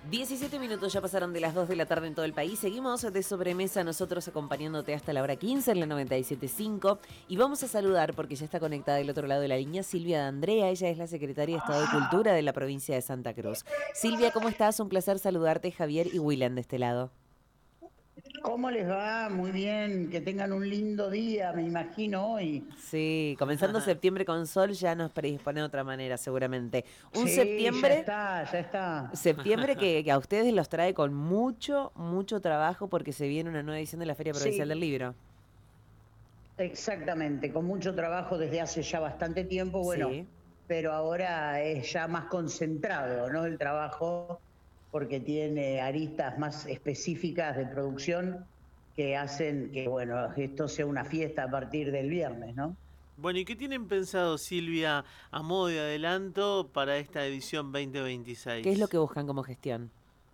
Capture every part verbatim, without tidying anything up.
diecisiete minutos ya pasaron de las dos de la tarde en todo el país. Seguimos de sobremesa nosotros acompañándote hasta la hora quince en la noventa y siete punto cinco. Y vamos a saludar, porque ya está conectada del otro lado de la línea, Silvia D'Andrea. Ella es la secretaria de Estado de Cultura de la provincia de Santa Cruz. Silvia, ¿cómo estás? Un placer saludarte. Javier y William de este lado. ¿Cómo les va? Muy bien, que tengan un lindo día, me imagino hoy. Sí, comenzando septiembre con sol ya nos predispone de otra manera seguramente. Un Sí, ya septiembre... está, ya está. Septiembre que, que a ustedes los trae con mucho, mucho trabajo porque se viene una nueva edición de la Feria Provincial del Sí, Libro. exactamente, con mucho trabajo desde hace ya bastante tiempo, bueno, Sí. pero ahora es ya más concentrado, ¿no? El trabajo, porque tiene aristas más específicas de producción que hacen que, bueno, esto sea una fiesta a partir del viernes, ¿no? Bueno, ¿y qué tienen pensado, Silvia, a modo de adelanto para esta edición veinte ¿Qué es lo que veintiséis? buscan como gestión?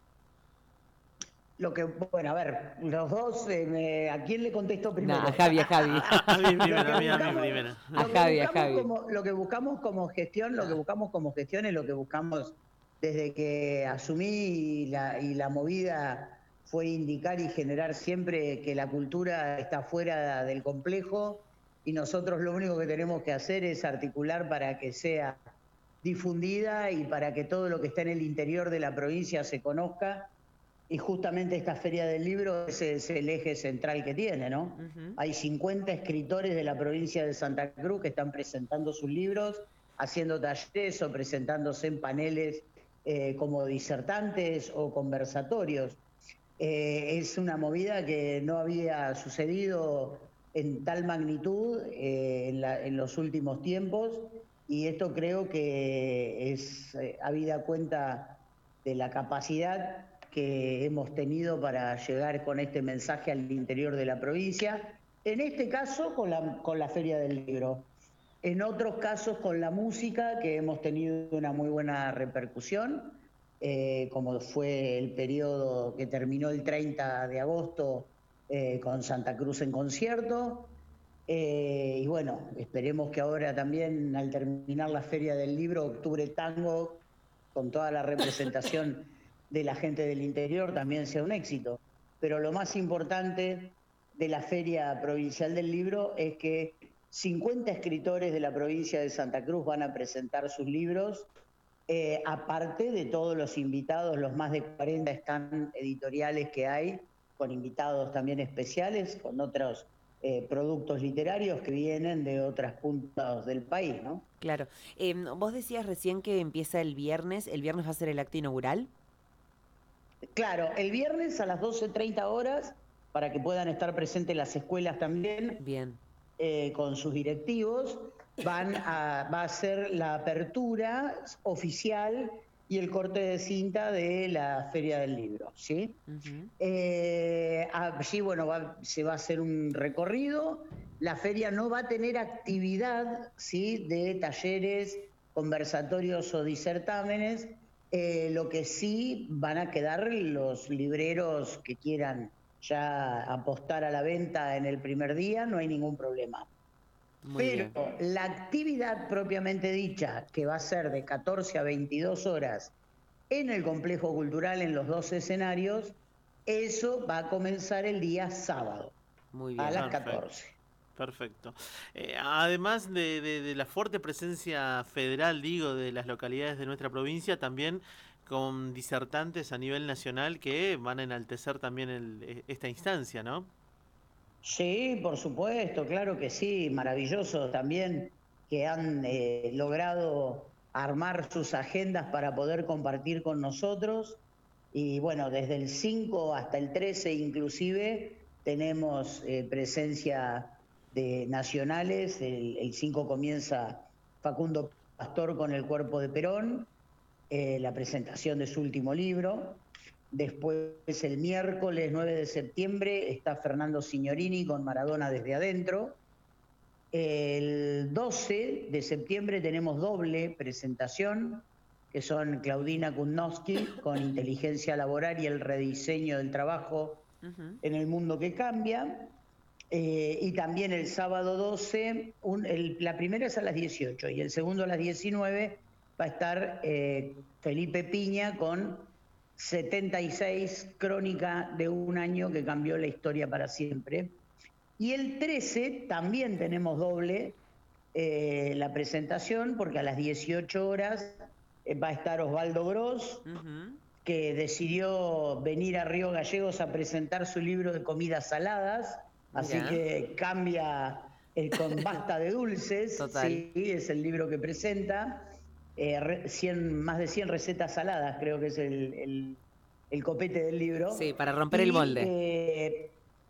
Lo que, bueno, a ver, los dos, eh, me- ¿a quién le contesto No, a primero? Javi, a Javi. A mí Lo primero, que a mí, a mí buscamos, primero. A lo que Javi, a buscamos Javi. como, lo que buscamos como gestión, lo que buscamos como gestión es lo que buscamos desde que asumí y la, y la movida fue indicar y generar siempre que la cultura está fuera del complejo y nosotros lo único que tenemos que hacer es articular para que sea difundida y para que todo lo que está en el interior de la provincia se conozca. Y justamente esta Feria del Libro ese es el eje central que tiene, ¿no? Ujú. Hay cincuenta escritores de la provincia de Santa Cruz que están presentando sus libros, haciendo talleres o presentándose en paneles eh, como disertantes o conversatorios. Eh, es una movida que no había sucedido en tal magnitud eh, en, la, en, los últimos tiempos y esto creo que es eh, habida cuenta de la capacidad que hemos tenido para llegar con este mensaje al interior de la provincia, en este caso con la, con la Feria del Libro, en otros casos con la música, que hemos tenido una muy buena repercusión, eh, como fue el periodo que terminó el treinta de agosto eh, con Santa Cruz en concierto. Eh, y bueno, esperemos que ahora también al terminar la Feria del Libro, Octubre Tango, con toda la representación de la gente del interior, también sea un éxito. Pero lo más importante de la Feria Provincial del Libro es que cincuenta escritores de la provincia de Santa Cruz van a presentar sus libros, eh, aparte de todos los invitados, los más de cuarenta están editoriales que hay, con invitados también especiales, con otros eh, productos literarios que vienen de otras puntas del país, ¿no? Claro. Eh, vos decías recién que empieza el viernes. ¿El viernes va a ser el acto inaugural? Claro, el viernes a las doce treinta horas, para que puedan estar presentes las escuelas también, Bien. eh, con sus directivos, van a, va a ser la apertura oficial y el corte de cinta de la Feria del Libro, ¿sí? Uh-huh. Eh, allí, bueno, va, se va a hacer un recorrido. La feria no va a tener actividad, ¿sí?, de talleres, conversatorios o disertámenes. Eh, lo que sí van a quedar los libreros que quieran ya apostar a la venta en el primer día, no hay ningún problema. Muy Pero bien. la actividad propiamente dicha, que va a ser de catorce a veintidós horas en el complejo cultural, en los dos escenarios, eso va a comenzar el día sábado Muy a bien. las Perfecto, catorce. perfecto. Eh, además de, de- de la fuerte presencia federal, digo, de las localidades de nuestra provincia, también con disertantes a nivel nacional que van a enaltecer también el- e- esta instancia, ¿no? Sí, por supuesto, claro que sí, maravilloso también que han eh, logrado armar sus agendas para poder compartir con nosotros. Y bueno, desde el cinco hasta el trece inclusive tenemos eh, presencia de nacionales. El, el cinco comienza Facundo Pastor con El cuerpo de Perón, eh, la presentación de su último libro. Después, el miércoles nueve de septiembre, está Fernando Signorini con Maradona desde adentro. El doce de septiembre tenemos doble presentación, que son Claudina Kudnowski con Inteligencia Laboral y el rediseño del trabajo Uh-huh. en el mundo que cambia. Eh, y también el sábado doce, un, el, la primera es a las dieciocho y el segundo a las diecinueve va a estar eh, Felipe Piña con setenta y seis, crónica de un año que cambió la historia para siempre. Y el trece también tenemos doble eh, la presentación, porque a las dieciocho horas eh, va a estar Osvaldo Gross, uh-huh. que decidió venir a Río Gallegos a presentar su libro de comidas saladas, así Mirá. que cambia el con basta de dulces, Total. sí, es el libro que presenta, eh, cien, más de cien recetas saladas, creo que es el, el, el copete del libro. Sí, para romper y, el molde. Eh,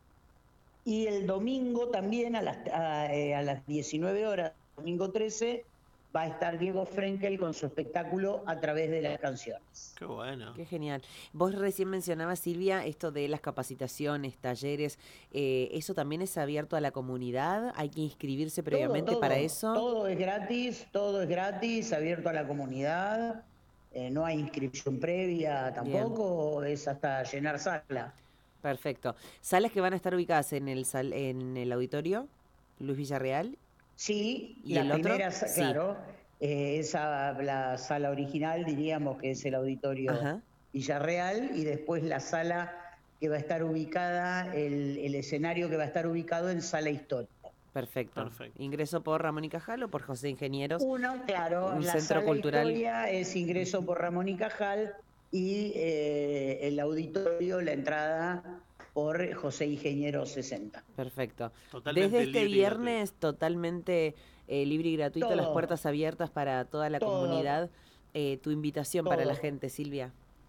y el domingo también a las, a, a las diecinueve horas, domingo trece, va a estar Diego Frenkel con su espectáculo A través de las canciones. Qué bueno. Qué genial. Vos recién mencionabas, Silvia, esto de las capacitaciones, talleres, eh, ¿eso también es abierto a la comunidad? ¿Hay que inscribirse previamente todo, todo, para eso? Todo es gratis, todo es gratis, abierto a la comunidad, eh, no hay inscripción previa tampoco, Bien. es hasta llenar sala. Perfecto. ¿Salas que van a estar ubicadas en el, sal, en el auditorio Luis Villarreal? Sí, ¿Y la el primera, otro? claro, sí. eh, esa, la sala original diríamos que es el auditorio Ajá. Villarreal, y después la sala que va a estar ubicada, el, el escenario que va a estar ubicado en Sala Histórica. Perfecto. Perfecto. ¿Ingreso por Ramón y Cajal o por José Ingenieros? Uno, claro, un la centro sala cultural. Historia es ingreso por Ramón y Cajal, y eh, el auditorio, la entrada por José Ingeniero sesenta. Perfecto. Totalmente Desde este viernes, gratuito. totalmente eh, libre y gratuito, todo, las puertas abiertas para toda la todo, comunidad. Eh, tu invitación todo. para la gente, Silvia.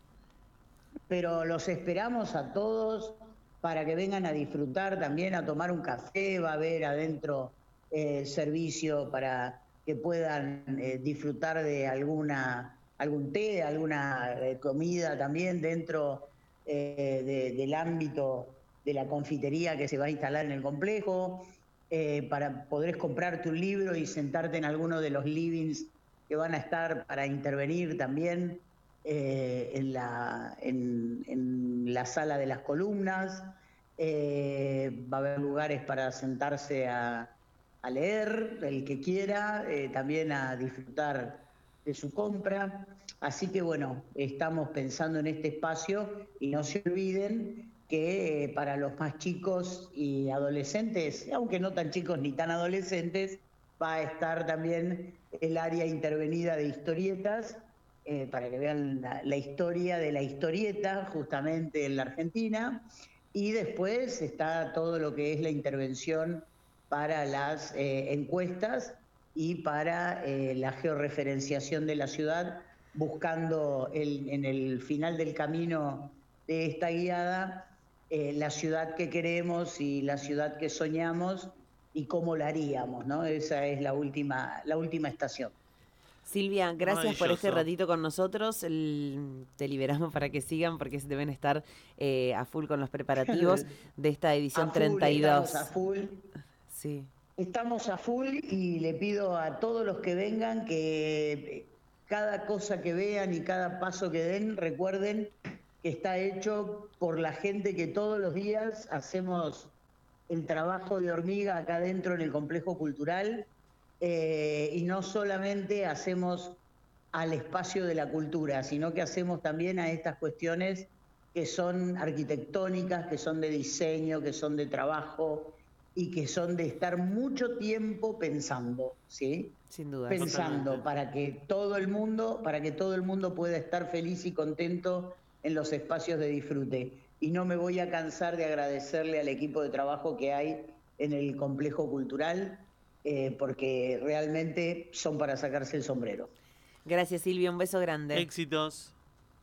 Pero los esperamos a todos para que vengan a disfrutar también, a tomar un café, va a haber adentro eh, servicio para que puedan eh, disfrutar de alguna algún té, alguna eh, comida también dentro eh, de, del ámbito de la confitería que se va a instalar en el complejo, eh, para poder comprarte un libro y sentarte en alguno de los livings que van a estar para intervenir también eh, en, la, en, en la sala de las columnas. Eh, va a haber lugares para sentarse a, a leer, el que quiera, eh, también a disfrutar de su compra. Así que bueno, estamos pensando en este espacio, y no se olviden que eh, para los más chicos y adolescentes, aunque no tan chicos ni tan adolescentes, va a estar también el área intervenida de historietas, eh, para que vean la, la historia de la historieta justamente en la Argentina. Y después está todo lo que es la intervención para las eh, encuestas y para eh, la georreferenciación de la ciudad, buscando el, en el final del camino de esta guiada eh, la ciudad que queremos y la ciudad que soñamos y cómo la haríamos, ¿no? Esa es la última, la última estación. Silvia, gracias por este ratito con nosotros. El, te liberamos para que sigan, porque deben estar eh, a full con los preparativos de esta edición a full, treinta y dos. Estamos a full. Sí. Estamos a full, y le pido a todos los que vengan que cada cosa que vean y cada paso que den, recuerden que está hecho por la gente que todos los días hacemos el trabajo de hormiga acá dentro en el complejo cultural. Eh, y no solamente hacemos al espacio de la cultura, sino que hacemos también a estas cuestiones que son arquitectónicas, que son de diseño, que son de trabajo y que son de estar mucho tiempo pensando, ¿sí? Sin duda. Pensando Totalmente. para que todo el mundo, para que todo el mundo pueda estar feliz y contento en los espacios de disfrute. Y no me voy a cansar de agradecerle al equipo de trabajo que hay en el complejo cultural, Eh, porque realmente son para sacarse el sombrero. Gracias, Silvia, un beso grande. Éxitos.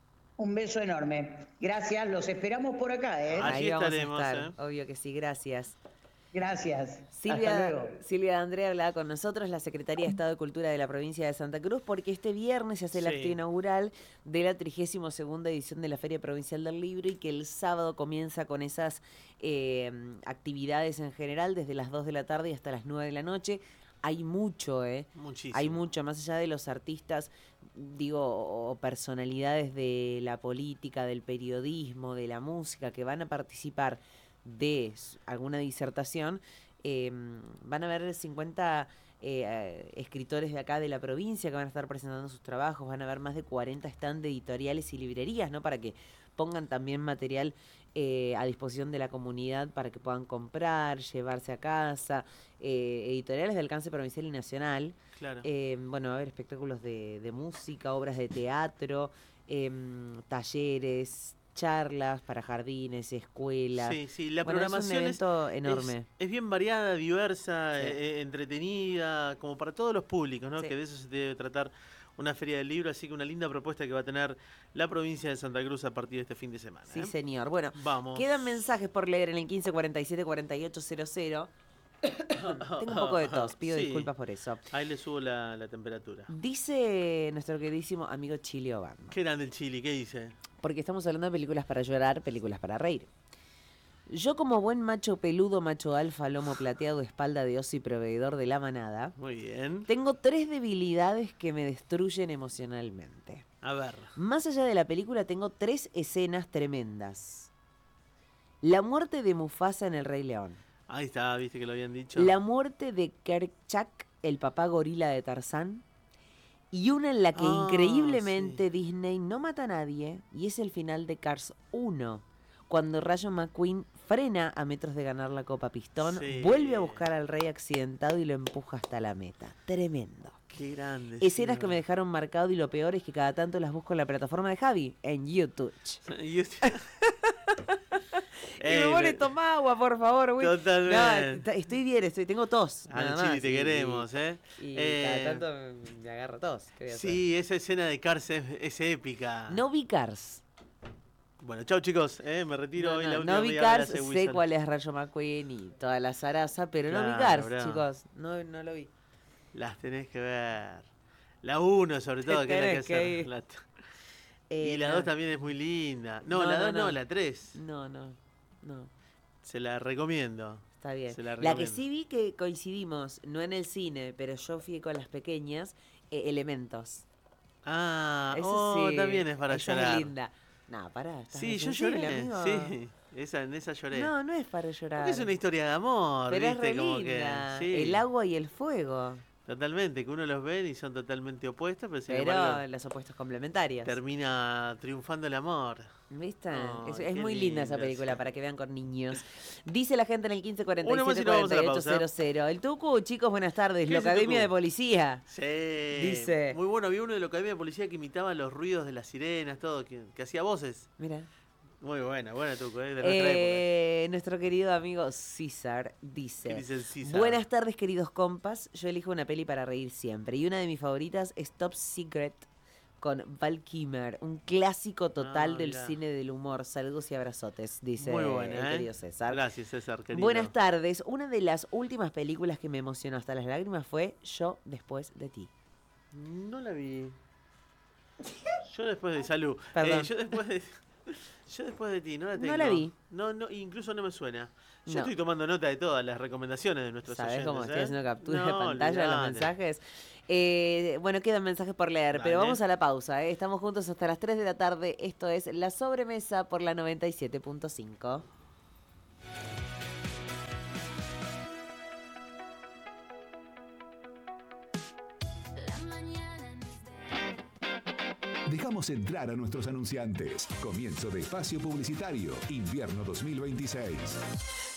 Un beso enorme. Gracias, los esperamos por acá, ¿eh? Ahí Allí vamos estaremos, a estar, ¿eh? obvio que sí, gracias. Gracias. Silvia, Hasta luego. Silvia D'Andrea hablaba con nosotros, la Secretaría de Estado de Cultura de la provincia de Santa Cruz, porque este viernes se hace el Sí. acto inaugural de la trigésima segunda edición de la Feria Provincial del Libro, y que el sábado comienza con esas eh, actividades en general desde las dos de la tarde y hasta las nueve de la noche. Hay mucho, ¿eh? Muchísimo. Hay mucho, más allá de los artistas, digo, o personalidades de la política, del periodismo, de la música, que van a participar de alguna disertación. Eh, van a haber cincuenta eh, escritores de acá de la provincia que van a estar presentando sus trabajos. Van a haber más de cuarenta stands de editoriales y librerías, ¿no? Para que pongan también material eh, a disposición de la comunidad para que puedan comprar, llevarse a casa. Eh, editoriales de alcance provincial y nacional. Claro. Eh, bueno, va a haber espectáculos de, de música, obras de teatro, eh, talleres, charlas para jardines, escuelas. Sí, sí, la Bueno, programación es un evento es, enorme. Es, es bien variada, diversa, Sí. eh, entretenida, como para todos los públicos, ¿no? Sí. Que de eso se debe tratar una feria del libro, así que una linda propuesta que va a tener la provincia de Santa Cruz a partir de este fin de semana. Sí, ¿eh? señor. Bueno, Vamos. quedan mensajes por leer en el quince cuarenta y siete cuarenta y ocho cero cero. Tengo un poco de tos, pido Sí. disculpas por eso. Ahí le subo la, la temperatura. Dice nuestro queridísimo amigo Chile Obando, ¿Qué grande el Chili? ¿Qué dice? porque estamos hablando de películas para llorar, películas para reír. Yo como buen macho peludo, macho alfa, lomo plateado, espalda de oso y proveedor de la manada, Muy bien. tengo tres debilidades que me destruyen emocionalmente. A ver. Más allá de la película, tengo tres escenas tremendas. La muerte de Mufasa en El Rey León. Ahí está, viste que lo habían dicho. La muerte de Kerchak, el papá gorila de Tarzán. Y una en la que Ah, increíblemente Disney no mata a nadie. Y es el final de Cars uno. Cuando Rayo McQueen frena a metros de ganar la Copa Pistón, Sí. vuelve a buscar al rey accidentado y lo empuja hasta la meta. Tremendo. Qué grande. Escenas sí, que me dejaron marcado y lo peor es que cada tanto las busco en la plataforma de Javi, en YouTube. Y usted- Y me Ey, pone, me- toma agua, por favor, güey. Totalmente. No, t- estoy bien, estoy, tengo tos. Al nada Chili más, te y- queremos, ¿eh? Y Eh, cada tanto me, me agarra tos. ¿Qué voy a hacer? Sí, esa escena de Cars es, es épica. No vi Cars. Bueno, chau chicos, ¿eh? Me retiro No, hoy no, la última no vi media hora Cars, hace sé Wilson. cuál es Rayo McQueen y toda la zaraza, pero no vi Claro, Cars, bravo. chicos. No, no lo vi. Las tenés que ver. La uno sobre todo, que es la que Tenés que hacer. ir. La- Eh, y la no. dos también es muy linda. No, No, la no, dos no, no. la tres. No, no, no. Se la recomiendo. Está bien. Se la La, que recomiendo. sí vi que coincidimos, no en el cine, pero yo fui con las pequeñas, eh, Elementos. Ah, Esa oh, sí, también es para esa llorar. es linda. No, pará. estás Sí, yo sensible, lloré. amigo. Sí, esa, en esa lloré. No, no es para llorar. Porque es una historia de amor, pero es ¿viste? re Como linda. que. Sí, El agua y el fuego. totalmente, que uno los ve y son totalmente opuestos, pero sin Pero embargo las opuestas complementarias. termina triunfando el amor. ¿Viste? Ay, es es qué muy linda esa linda, película sí. para que vean con niños. Dice la gente en el quince cuarenta y Una más siete y nos vamos a la cuarenta y ocho pausa. cero cero. El Tucu, chicos, buenas tardes. ¿Qué La es el Academia Tucu? de Policía. Sí. Dice- Muy bueno, había uno de la Academia de Policía que imitaba los ruidos de las sirenas, todo, que, que hacía voces. Mira. Muy buena, buena Tuco, ¿eh? De nuestra Eh, nuestro querido amigo César dice: ¿Qué dice el César? buenas tardes, queridos compas. Yo elijo una peli para reír siempre. Y una de mis favoritas es Top Secret con Val Kilmer, un clásico total Ah, del mirá. cine del humor. Saludos y abrazotes, dice Muy buena, el ¿eh? querido César. Gracias, César, querido. Buenas tardes. Una de las últimas películas que me emocionó hasta las lágrimas fue Yo después de ti. No la vi. Yo después de salud. Perdón. Eh, yo después de yo después de ti, no la tengo. No la vi. No, no, incluso no me suena. Yo No. estoy tomando nota de todas las recomendaciones de nuestros ¿Sabes oyentes. cómo estoy ¿eh? haciendo captura No, de pantalla de los olvidate. mensajes? Eh, bueno, quedan mensajes por leer, pero Dale. vamos a la pausa. ¿eh? Estamos juntos hasta las tres de la tarde. Esto es La Sobremesa por la noventa y siete punto cinco. Dejamos entrar a nuestros anunciantes. Comienzo de espacio publicitario. Invierno dos mil veintiséis.